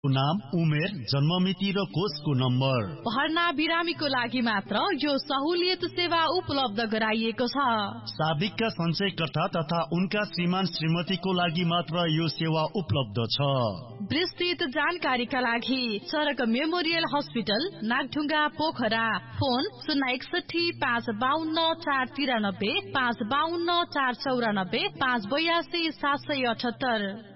नाम, उमेर, जन्ममिति र कोषको नम्बर। भर्ना बिरामीको लागि मात्र यो सहुलियत सेवा उपलब्ध गराइएको छ। साबिकका सञ्चयकर्ता तथा उनका श्रीमान श्रीमतीको लागि मात्र यो सेवा उपलब्ध छ। विस्तृत जानकारीका लागि सडक memorial hospital, Nagdhunga, Pokhara. Phone 061 552 493 552 494 582 778।